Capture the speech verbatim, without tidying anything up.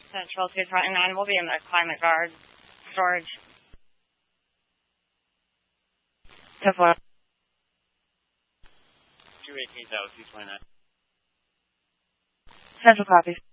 Central two twenty-nine will be in the climate guard storage. Teflon. two eighteen, that was two twenty-nine. Central copies.